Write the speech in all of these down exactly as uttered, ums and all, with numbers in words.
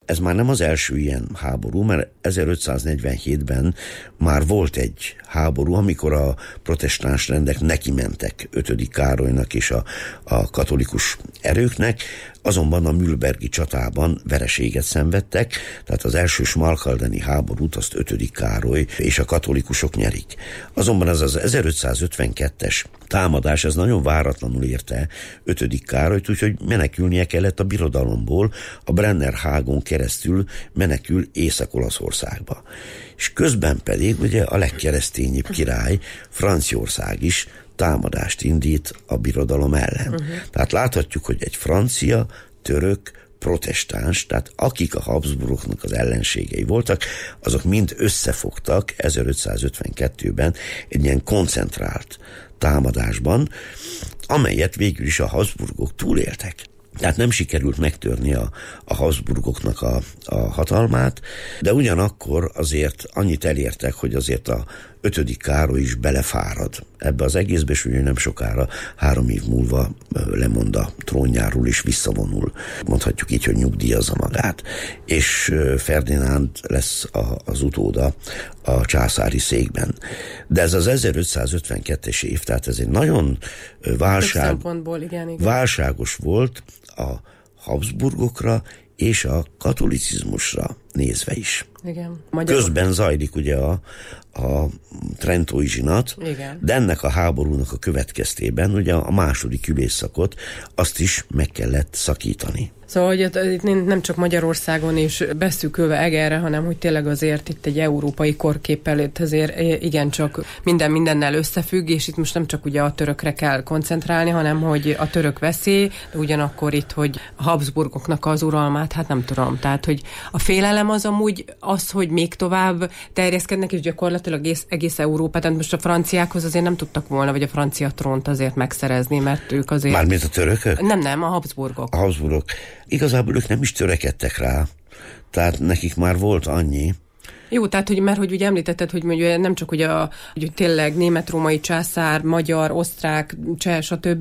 ez már nem az első ilyen háború, mert ezerötszáznegyvenhétben már volt egy háború, amikor a protestáns rendek nekimentek ötödik Károlynak és a, a katolikus erőknek, azonban a Mühlbergi csatában vereséget szenvedtek, tehát az első smalkaldeni háborút azt ötödik Károly és a katolikusok nyerik. Azonban az az ezerötszázötvenkettes támadás, ez nagyon váratlanul érte ötödik Károlyt, úgyhogy menekülnie kellett a birodalomból, a Brennerhágon keresztül menekül Észak-Olaszországba. És közben pedig ugye a legkeresztényebb király, Franciaország is támadást indít a birodalom ellen. Uh-huh. Tehát láthatjuk, hogy egy francia, török, protestáns, tehát akik a Habsburgoknak az ellenségei voltak, azok mind összefogtak ezerötszázötvenkettőben egy ilyen koncentrált támadásban, amelyet végül is a Habsburgok túléltek. Tehát nem sikerült megtörni a, a Habsburgoknak a, a hatalmát, de ugyanakkor azért annyit elértek, hogy azért a ötödik Károly is belefárad ebbe az egészbe, és ugye nem sokára, három év múlva lemond a trónjáról, és visszavonul. Mondhatjuk így, hogy nyugdíjazza magát. És Ferdinánd lesz a, az utóda a császári székben. De ez az ezerötszázötvenkettes év, tehát ez egy nagyon válság, igen, igen. válságos volt a Habsburgokra és a katolicizmusra nézve is. Igen. Magyarul. Közben zajlik ugye a, a trentói zsinat, igen. De ennek a háborúnak a következtében ugye a második ülésszakot azt is meg kellett szakítani. Szóval, hogy itt nem csak Magyarországon is beszűkülve Egerre, hanem hogy tényleg azért itt egy európai korkép előtt azért igencsak minden mindennel összefügg, és itt most nem csak ugye a törökre kell koncentrálni, hanem hogy a török veszély, de ugyanakkor itt, hogy a Habsburgoknak az uralmát, hát nem tudom. Tehát, hogy a félelem az amúgy az, hogy még tovább terjeszkednek, és gyakorlatilag egész, egész Európát, tehát most a franciákhoz azért nem tudtak volna, vagy a francia trónt azért megszerezni, mert ők azért... Mármint a törökök? Nem, nem, a Habsburgok. A Habsburgok. Igazából ők nem is törekedtek rá, tehát nekik már volt annyi. Jó, tehát, hogy, mert hogy ugye említetted, hogy mondjuk nem csak ugye a, hogy tényleg német-római császár, magyar, osztrák, cseh, stb.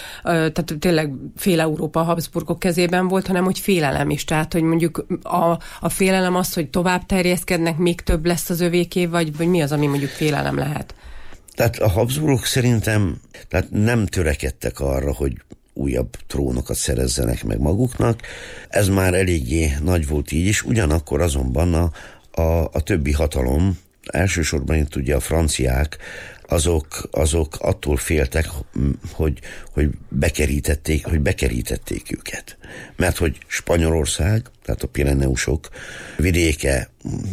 Tehát tényleg fél Európa a Habsburgok kezében volt, hanem hogy félelem is. Tehát, hogy mondjuk a, a félelem az, hogy tovább terjeszkednek, még több lesz az övéké, vagy, vagy mi az, ami mondjuk félelem lehet? Tehát a Habsburgok szerintem tehát nem törekedtek arra, hogy újabb trónokat szerezzenek meg maguknak. Ez már eléggé nagy volt így is, ugyanakkor azonban a, a, a többi hatalom, elsősorban itt ugye a franciák, azok, azok attól féltek, hogy, hogy, bekerítették, hogy bekerítették őket. Mert hogy Spanyolország, tehát a Pireneusok vidéke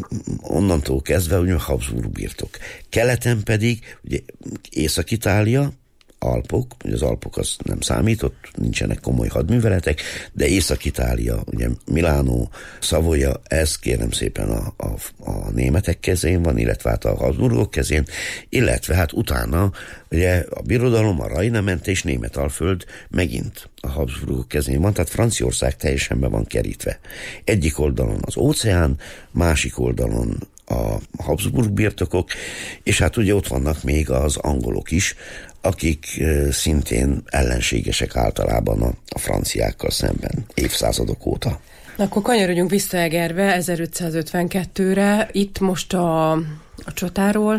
onnantól kezdve ugye Habsburg birtok. Keleten pedig ugye Észak-Itália, Alpok, ugye az Alpok az nem számított, nincsenek komoly hadműveletek, de Észak-Itália, ugye Milánó, Savoya, ez kérem szépen a, a, a németek kezén van, illetve hát a Habsburgok kezén, illetve hát utána ugye a birodalom, a Rajna-ment és Németalföld megint a Habsburgok kezén van, tehát Franciaország teljesen be van kerítve. Egyik oldalon az óceán, másik oldalon a Habsburg birtokok, és hát ugye ott vannak még az angolok is, akik szintén ellenségesek általában a, a franciákkal szemben évszázadok óta. Akkor kanyarodjunk vissza Egerbe ezerötszázötvenkettőre. Itt most a, a csatáról